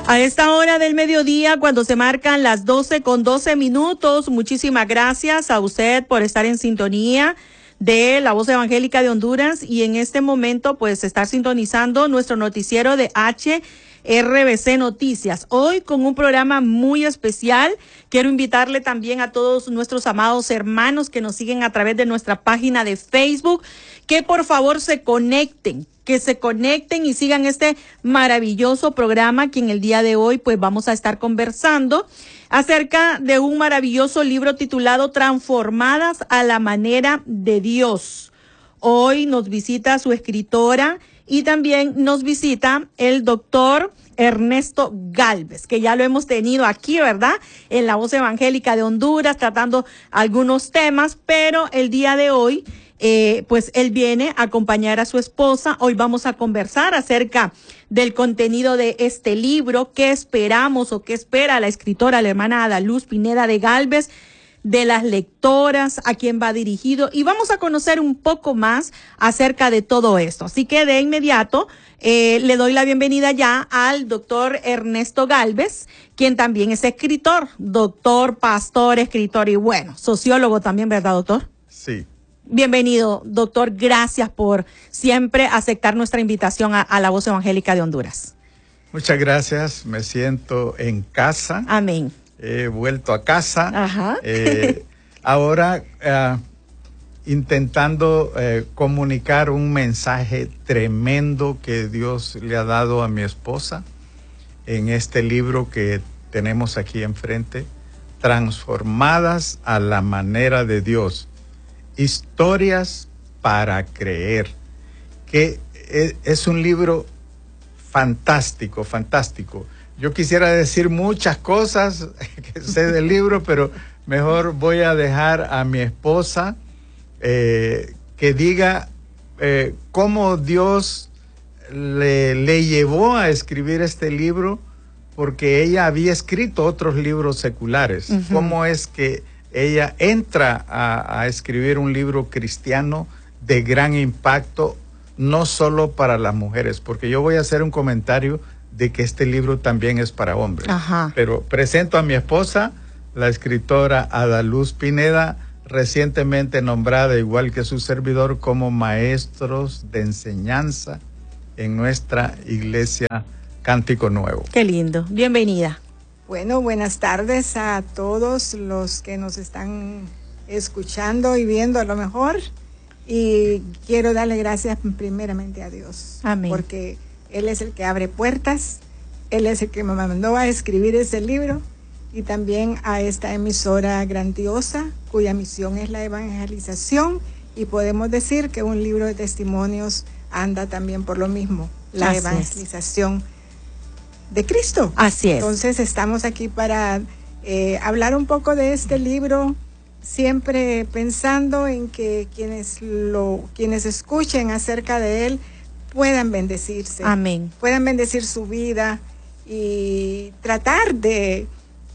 A esta hora del mediodía, cuando se marcan las 12:12, muchísimas gracias a usted por estar en sintonía de La Voz Evangélica de Honduras y en este momento pues estar sintonizando nuestro noticiero de HRBC Noticias. Hoy con un programa muy especial. Quiero invitarle también a todos nuestros amados hermanos que nos siguen a través de nuestra página de Facebook, que por favor se conecten y sigan este maravilloso programa que en el día de hoy pues vamos a estar conversando acerca de un maravilloso libro titulado Transformadas a la manera de Dios. Hoy nos visita su escritora y también nos visita el doctor Ernesto Gálvez, que ya lo hemos tenido aquí, ¿verdad? En La Voz Evangélica de Honduras, tratando algunos temas, pero el día de hoy pues él viene a acompañar a su esposa. Hoy vamos a conversar acerca del contenido de este libro, qué esperamos o qué espera la escritora, la hermana Adaluz Pineda de Gálvez, de las lectoras, a quién va dirigido, y vamos a conocer un poco más acerca de todo esto. Así que de inmediato le doy la bienvenida ya al doctor Ernesto Gálvez, quien también es escritor, doctor, pastor, escritor y bueno, sociólogo también, ¿verdad, doctor? Sí. Bienvenido, doctor. Gracias por siempre aceptar nuestra invitación a La Voz Evangélica de Honduras. Muchas gracias. Me siento en casa. Amén. He vuelto a casa. Ajá. Ahora intentando comunicar un mensaje tremendo que Dios le ha dado a mi esposa en este libro que tenemos aquí enfrente, Transformadas a la manera de Dios. Historias para creer, que es un libro fantástico, fantástico. Yo quisiera decir muchas cosas que sé del libro, pero mejor voy a dejar a mi esposa que diga cómo Dios le llevó a escribir este libro, porque ella había escrito otros libros seculares. Uh-huh. Cómo es que ella entra a escribir un libro cristiano de gran impacto, no solo para las mujeres, porque yo voy a hacer un comentario de que este libro también es para hombres. Ajá. Pero presento a mi esposa, la escritora Adaluz Pineda, recientemente nombrada, igual que su servidor, como maestros de enseñanza en nuestra iglesia Cántico Nuevo. Qué lindo. Bienvenida. Bueno, buenas tardes a todos los que nos están escuchando y viendo a lo mejor. Y quiero darle gracias primeramente a Dios. Amén. Porque Él es el que abre puertas, Él es el que me mandó a escribir ese libro, y también a esta emisora grandiosa cuya misión es la evangelización, y podemos decir que un libro de testimonios anda también por lo mismo, la Así evangelización de Cristo. Así es. Entonces estamos aquí para hablar un poco de este libro, siempre pensando en que quienes escuchen acerca de él puedan bendecirse. Amén. Puedan bendecir su vida y tratar de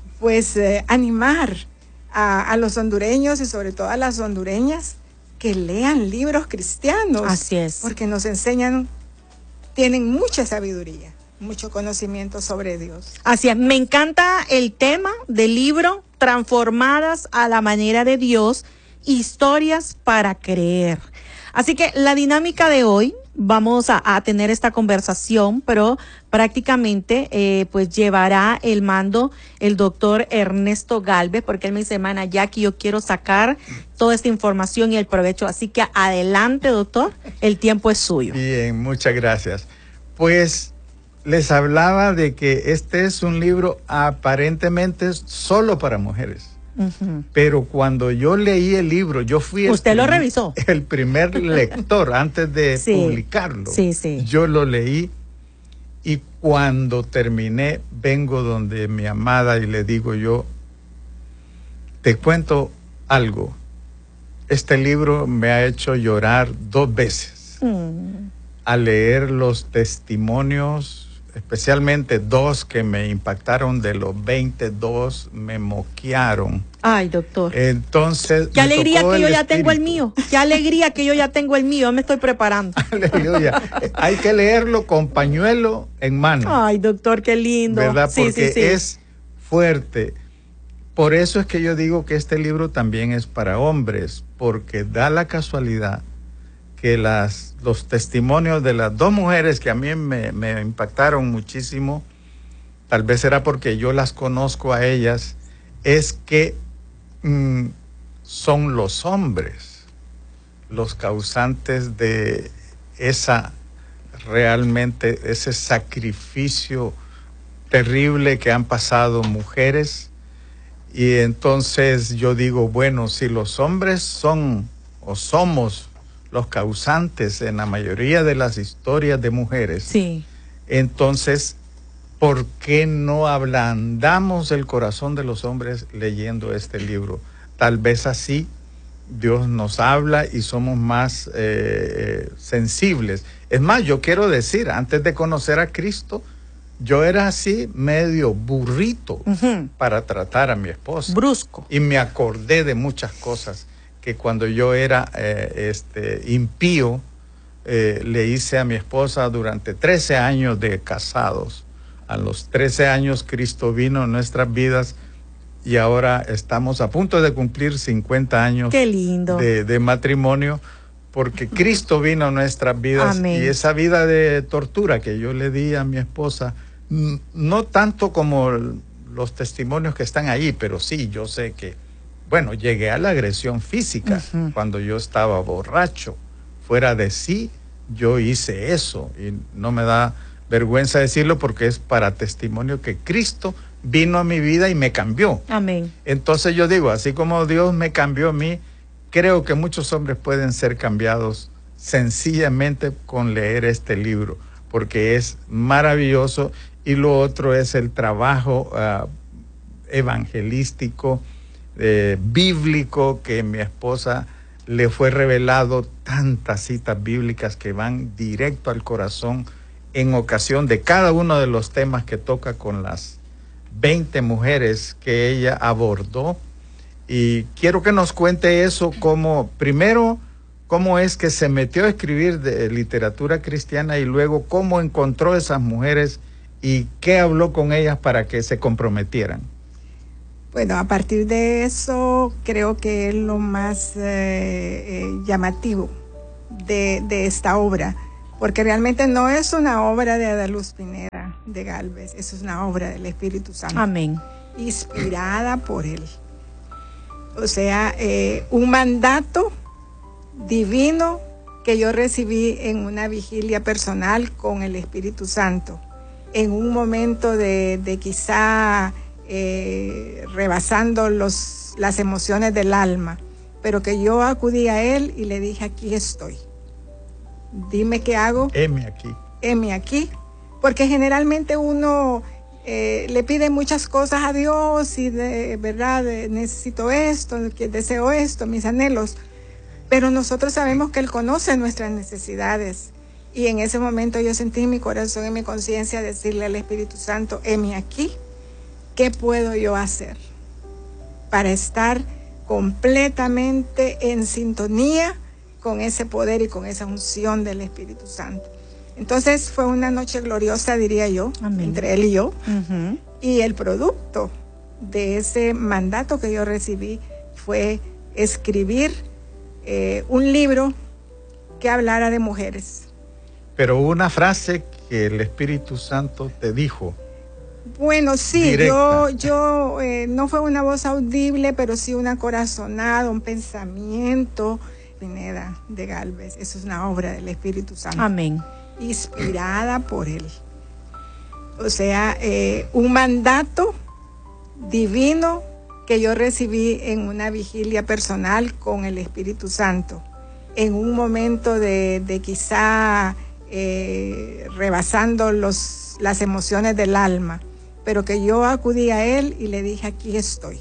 animar a los hondureños y sobre todo a las hondureñas que lean libros cristianos. Así es. Porque nos enseñan, tienen mucha sabiduría, mucho conocimiento sobre Dios. Así es, me encanta el tema del libro Transformadas a la manera de Dios, historias para creer. Así que la dinámica de hoy, vamos a tener esta conversación, pero prácticamente pues llevará el mando el doctor Ernesto Gálvez, porque él me dice, hermana Jackie, yo quiero sacar toda esta información y el provecho. Así que adelante, doctor, el tiempo es suyo. Bien, muchas gracias. Pues les hablaba de que este es un libro aparentemente solo para mujeres. Uh-huh. Pero cuando yo leí el libro, yo fui ¿Usted lo revisó? El primer lector antes de sí, publicarlo. Sí, sí. Yo lo leí y cuando terminé vengo donde mi amada y le digo yo, te cuento algo. Este libro me ha hecho llorar 2 veces. Al leer los testimonios especialmente dos que me impactaron de los 22, me moquearon. Ay, doctor. Entonces, qué alegría que yo ya tengo el mío. Qué alegría que yo ya tengo el mío. Me estoy preparando. Aleluya. Hay que leerlo con pañuelo en mano. Ay, doctor, qué lindo. ¿Verdad? Sí, Porque sí. es fuerte. Por eso es que yo digo que este libro también es para hombres, porque da la casualidad que los testimonios de las dos mujeres que a mí me impactaron muchísimo, tal vez era porque yo las conozco a ellas, es que son los hombres los causantes de realmente ese sacrificio terrible que han pasado mujeres. Y entonces yo digo, bueno, si los hombres son o somos los causantes en la mayoría de las historias de mujeres, sí, entonces, ¿por qué no ablandamos el corazón de los hombres leyendo este libro? Tal vez así Dios nos habla y somos más sensibles. Es más, yo quiero decir, antes de conocer a Cristo, yo era así medio burrito para tratar a mi esposa. Brusco. Y me acordé de muchas cosas que cuando yo era impío, le hice a mi esposa durante 13 años de casados. A los 13 años Cristo vino en nuestras vidas y ahora estamos a punto de cumplir 50 años. Qué lindo. De matrimonio, porque Cristo vino a nuestras vidas. Amén. Y esa vida de tortura que yo le di a mi esposa, no tanto como los testimonios que están ahí, pero sí, yo sé que, bueno, llegué a la agresión física cuando yo estaba borracho, fuera de sí, yo hice eso y no me da vergüenza decirlo porque es para testimonio que Cristo vino a mi vida y me cambió. Amén. Entonces yo digo, así como Dios me cambió a mí, creo que muchos hombres pueden ser cambiados sencillamente con leer este libro, porque es maravilloso. Y lo otro es el trabajo evangelístico, bíblico, que mi esposa le fue revelado tantas citas bíblicas que van directo al corazón en ocasión de cada uno de los temas que toca con las 20 mujeres que ella abordó. Y quiero que nos cuente eso, primero, cómo es que se metió a escribir de literatura cristiana y luego cómo encontró esas mujeres y qué habló con ellas para que se comprometieran. Bueno, a partir de eso creo que es lo más llamativo de esta obra, porque realmente no es una obra de Adaluz Pineda de Gálvez, eso es una obra del Espíritu Santo. Amén. Inspirada por él. O sea, un mandato divino que yo recibí en una vigilia personal con el Espíritu Santo, en un momento de quizá rebasando las emociones del alma, pero que yo acudí a él y le dije, aquí estoy. Dime qué hago. Heme aquí. Heme aquí. Porque generalmente uno le pide muchas cosas a Dios y de verdad necesito esto, deseo esto, mis anhelos. Pero nosotros sabemos que Él conoce nuestras necesidades. Y en ese momento yo sentí en mi corazón, en mi conciencia, decirle al Espíritu Santo, heme aquí. ¿Qué puedo yo hacer para estar completamente en sintonía con ese poder y con esa unción del Espíritu Santo? Entonces fue una noche gloriosa, diría yo, Amén, entre él y yo. Y el producto de ese mandato que yo recibí fue escribir un libro que hablara de mujeres. Pero una frase que el Espíritu Santo te dijo. Bueno, sí, directa. yo no fue una voz audible, pero sí una corazonada, un pensamiento. Pineda de Gálvez, eso es una obra del Espíritu Santo. Amén. Inspirada por él. O sea, un mandato divino que yo recibí en una vigilia personal con el Espíritu Santo, en un momento de quizá rebasando las emociones del alma, pero que yo acudí a él y le dije, aquí estoy.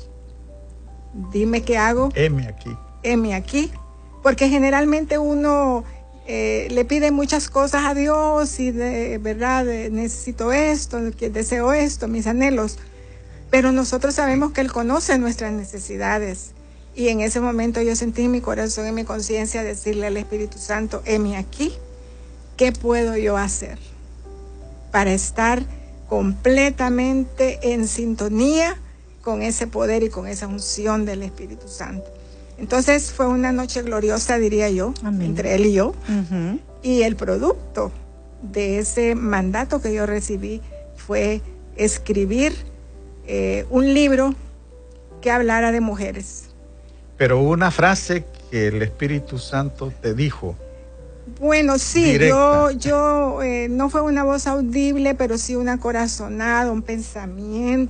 Dime qué hago. Heme aquí. Heme aquí. Porque generalmente uno le pide muchas cosas a Dios y de verdad necesito esto, deseo esto, mis anhelos, pero nosotros sabemos que Él conoce nuestras necesidades. Y en ese momento yo sentí en mi corazón, en mi conciencia, decirle al Espíritu Santo, heme aquí, ¿qué puedo yo hacer para estar completamente en sintonía con ese poder y con esa unción del Espíritu Santo? Entonces fue una noche gloriosa, diría yo, Amén, entre él y yo. Uh-huh. Y el producto de ese mandato que yo recibí fue escribir un libro que hablara de mujeres. Pero una frase que el Espíritu Santo te dijo. Bueno, sí, yo no fue una voz audible, pero sí una corazonada, un pensamiento.